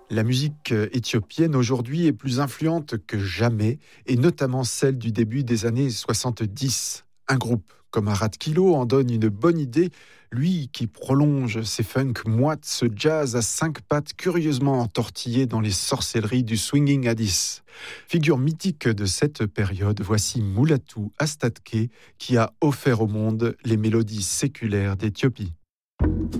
La musique éthiopienne aujourd'hui est plus influente que jamais, et notamment celle du début des années 70. Un groupe comme Arad Kilo en donne une bonne idée, lui qui prolonge ses funk moites, ce jazz à 5 pattes curieusement entortillé dans les sorcelleries du swinging Addis. Figure mythique de cette période, voici Mulatu Astatke qui a offert au monde les mélodies séculaires d'Éthiopie.